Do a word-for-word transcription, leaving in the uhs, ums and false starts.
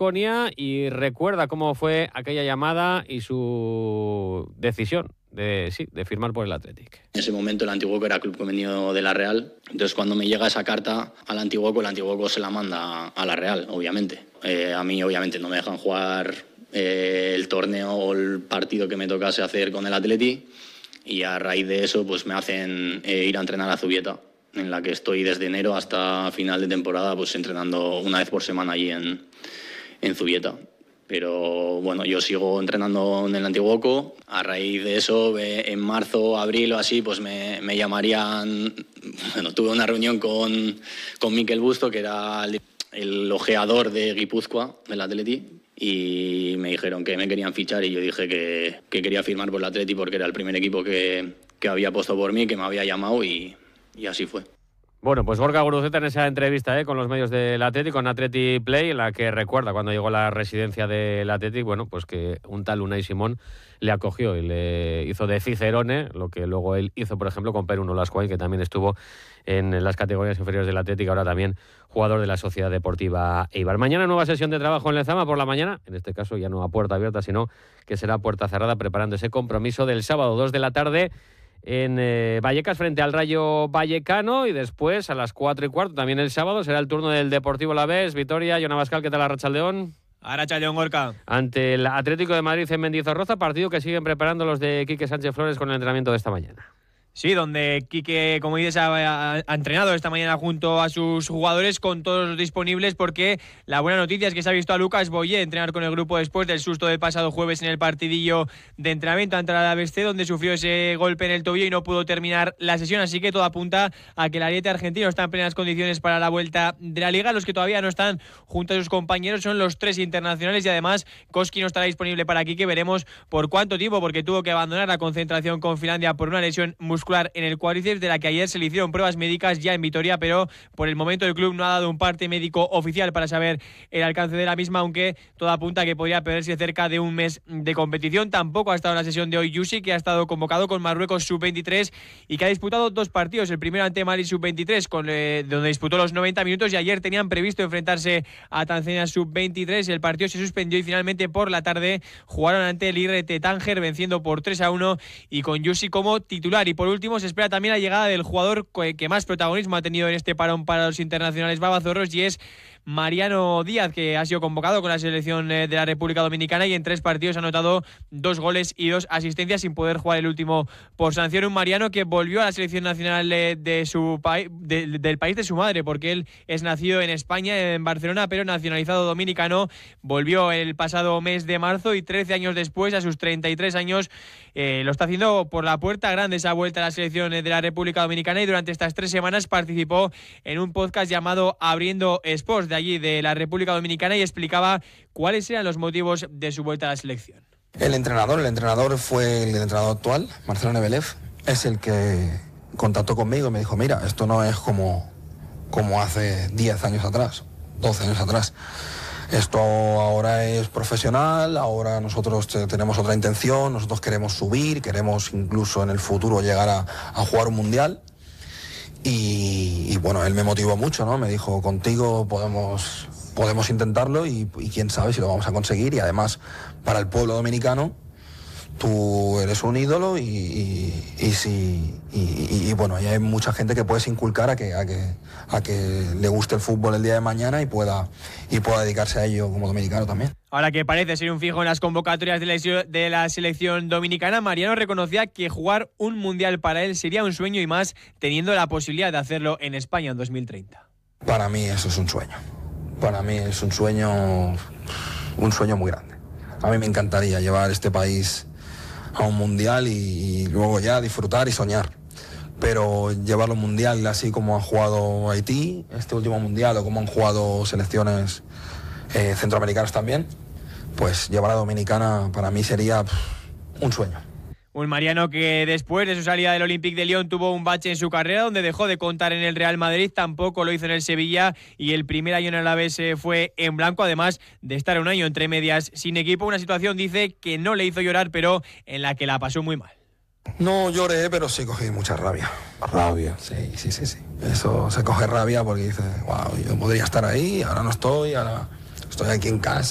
Baskonia y recuerda cómo fue aquella llamada y su decisión de, sí, de firmar por el Athletic. En ese momento el Antiguoco era club convenido de la Real, entonces cuando me llega esa carta al Antiguoco, el Antiguoco se la manda a la Real, obviamente. Eh, a mí obviamente no me dejan jugar eh, el torneo o el partido que me tocase hacer con el Athletic y a raíz de eso pues me hacen eh, ir a entrenar a Zubieta, en la que estoy desde enero hasta final de temporada pues entrenando una vez por semana allí en, en Zubieta. Pero bueno, yo sigo entrenando en el Antiguoco. A raíz de eso, en marzo, abril o así, pues me, me llamarían. Bueno, tuve una reunión con, con Mikel Busto, que era el, el ojeador de Guipúzcoa, del Atleti, y me dijeron que me querían fichar y yo dije que, que quería firmar por el Atleti porque era el primer equipo que, que había puesto por mí, que me había llamado y, y así fue. Bueno, pues Gorka Guruceta en esa entrevista ¿eh? con los medios del Athletic, con Athletic Play, en la que recuerda cuando llegó a la residencia del Athletic, bueno, pues que un tal Unai Simón le acogió y le hizo de Cicerone, lo que luego él hizo, por ejemplo, con Perú Nolascoain, que también estuvo en las categorías inferiores del Athletic, ahora también jugador de la Sociedad Deportiva Eibar. Mañana nueva sesión de trabajo en Lezama por la mañana, en este caso ya no a puerta abierta, sino que será a puerta cerrada, preparando ese compromiso del sábado, dos de la tarde, en eh, Vallecas frente al Rayo Vallecano, y después a las cuatro y cuarto también el sábado será el turno del Deportivo Alavés. Vitoria, Jon Abascal, ¿qué tal Arratsaldeon? Arratsaldeon, Gorka. Ante el Atlético de Madrid en Mendizorroza, partido que siguen preparando los de Quique Sánchez Flores con el entrenamiento de esta mañana. Sí, donde Quique, como dices, ha, ha entrenado esta mañana junto a sus jugadores con todos los disponibles, porque la buena noticia es que se ha visto a Lucas Boyé entrenar con el grupo después del susto del pasado jueves en el partidillo de entrenamiento ante el Alavés C, donde sufrió ese golpe en el tobillo y no pudo terminar la sesión, así que todo apunta a que el ariete argentino está en plenas condiciones para la vuelta de la Liga. Los que todavía no están junto a sus compañeros son los tres internacionales y además Koski no estará disponible para Quique, veremos por cuánto tiempo, porque tuvo que abandonar la concentración con Finlandia por una lesión muscular en el cuádriceps, de la que ayer se le hicieron pruebas médicas ya en Vitoria, pero por el momento el club no ha dado un parte médico oficial para saber el alcance de la misma, aunque todo apunta a que podría perderse cerca de un mes de competición. Tampoco ha estado en la sesión de hoy Yusi, que ha estado convocado con Marruecos sub veintitrés y que ha disputado dos partidos, el primero ante Mali sub veintitrés, con, eh, donde disputó los noventa minutos, y ayer tenían previsto enfrentarse a Tanzania sub veintitrés. El partido se suspendió y finalmente por la tarde jugaron ante el I R T Tánger, venciendo por tres a uno y con Yusi como titular. Y por último se espera también la llegada del jugador que más protagonismo ha tenido en este parón para los internacionales babazorros, y es Mariano Díaz, que ha sido convocado con la selección de la República Dominicana y en tres partidos ha anotado dos goles y dos asistencias, sin poder jugar el último por sanción. Un Mariano que volvió a la selección nacional de su país, de, del país de su madre, porque él es nacido en España, en Barcelona, pero nacionalizado dominicano. Volvió el pasado mes de marzo y trece años después, a sus treinta y tres años, eh, lo está haciendo por la puerta grande esa vuelta a la selección de la República Dominicana, y durante estas tres semanas participó en un podcast llamado Abriendo Sports de allí, de la República Dominicana, y explicaba cuáles eran los motivos de su vuelta a la selección. El entrenador, el entrenador fue el entrenador actual, Marcelo Nebelev, es el que contactó conmigo y me dijo, mira, esto no es como, como hace diez años atrás, doce años atrás. Esto ahora es profesional, ahora nosotros tenemos otra intención, nosotros queremos subir, queremos incluso en el futuro llegar a, a jugar un mundial. Y, y bueno, él me motivó mucho, ¿no? Me dijo, contigo podemos, podemos intentarlo y, y quién sabe si lo vamos a conseguir. Y además, para el pueblo dominicano, tú eres un ídolo y, y, y, sí, y, y, y bueno, y hay mucha gente que puedes inculcar a que, a, que, a que le guste el fútbol el día de mañana y pueda, y pueda dedicarse a ello como dominicano también. Ahora que parece ser un fijo en las convocatorias de la, de la selección dominicana, Mariano reconocía que jugar un mundial para él sería un sueño, y más teniendo la posibilidad de hacerlo en España en dos mil treinta. Para mí eso es un sueño. Para mí es un sueño, un sueño muy grande. A mí me encantaría llevar este país a un mundial y, y luego ya disfrutar y soñar. Pero llevarlo a un mundial así como ha jugado Haití, este último mundial, o como han jugado selecciones eh, centroamericanas también, pues llevar a Dominicana para mí sería pff, un sueño. Un Mariano que después de su salida del Olympique de Lyon tuvo un bache en su carrera, donde dejó de contar en el Real Madrid, tampoco lo hizo en el Sevilla, y el primer año en el Alavés fue en blanco, además de estar un año entre medias sin equipo. Una situación, dice, que no le hizo llorar, pero en la que la pasó muy mal. No lloré, pero sí cogí mucha rabia. Rabia. Sí, sí, sí, sí. Eso se coge rabia porque dices, wow, yo podría estar ahí, ahora no estoy, ahora estoy aquí en casa.